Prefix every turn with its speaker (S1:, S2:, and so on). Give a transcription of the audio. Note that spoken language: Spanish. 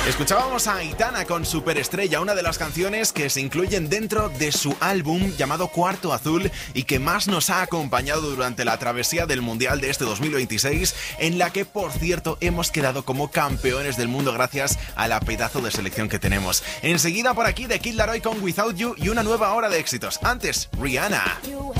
S1: Escuchábamos a Aitana con Superestrella, una de las canciones que se incluyen dentro de su álbum llamado Cuarto Azul y que más nos ha acompañado durante la travesía del Mundial de este 2026, en la que, por cierto, hemos quedado como campeones del mundo gracias a la pedazo de selección que tenemos. Enseguida por aquí, The Kid Laroi con Without You y una nueva hora de éxitos. Antes, Rihanna.